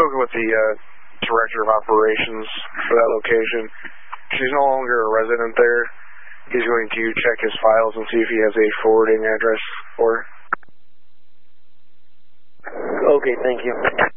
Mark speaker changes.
Speaker 1: spoken with the director of operations for that location. She's no longer a resident there. He's going to check his files and see if he has a forwarding address for her.
Speaker 2: Okay, thank you.